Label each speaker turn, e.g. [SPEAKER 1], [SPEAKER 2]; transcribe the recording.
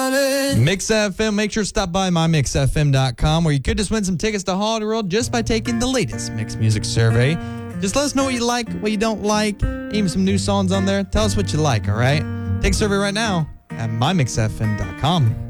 [SPEAKER 1] Mix FM, make sure to stop by mymixfm.com where you could just win some tickets to Holiday World just by taking the latest Mix Music Survey. Just let us know what you like, what you don't like, even some new songs on there. Tell us what you like, all right? Take a survey right now at mymixfm.com.